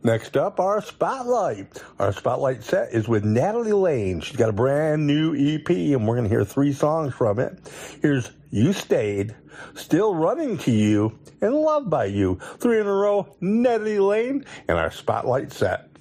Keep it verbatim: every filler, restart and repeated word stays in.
Next up, our Spotlight. Our Spotlight set is with Natalie Lane. She's got a brand new E P, and we're going to hear three songs from it. Here's You Stayed, Still Running to You, and Loved by You. Three in a row, Natalie Lane, and our Spotlight set.